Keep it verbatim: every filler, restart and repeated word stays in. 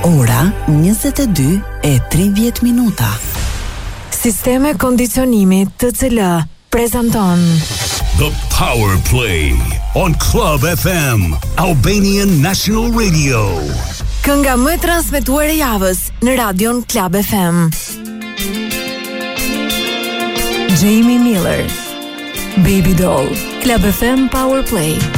Ora njëzet e dy e tridhjetë minuta. Sisteme kondicionimi T C L prezanton The Power Play on Club F M, Albanian National Radio. Kënga më e transmetuar e javës në radion Club F M. Jamie Miller, Baby Doll, Club F M Power Play.